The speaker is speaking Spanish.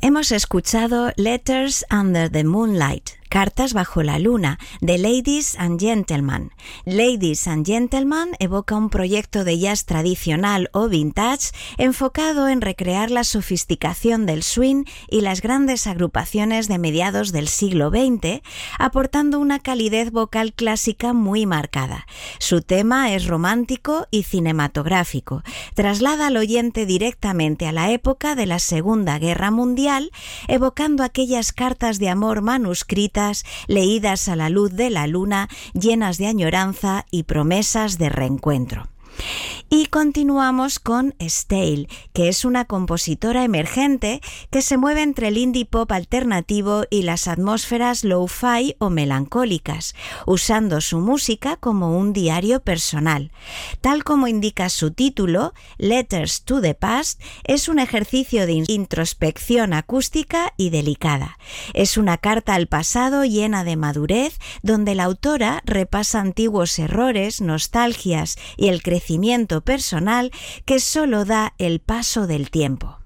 Hemos escuchado Letters Under the Moonlight, Cartas bajo la luna, de Ladies and Gentlemen. Ladies and Gentlemen evoca un proyecto de jazz tradicional o vintage enfocado en recrear la sofisticación del swing y las grandes agrupaciones de mediados del siglo XX, aportando una calidez vocal clásica muy marcada. Su tema es romántico y cinematográfico. Traslada al oyente directamente a la época de la Segunda Guerra Mundial, evocando aquellas cartas de amor manuscritas leídas a la luz de la luna, llenas de añoranza y promesas de reencuentro. Y continuamos con Stale, que es una compositora emergente que se mueve entre el indie pop alternativo y las atmósferas lo-fi o melancólicas, usando su música como un diario personal. Tal como indica su título, Letters to the Past es un ejercicio de introspección acústica y delicada. Es una carta al pasado llena de madurez, donde la autora repasa antiguos errores, nostalgias y el crecimiento personal que solo da el paso del tiempo.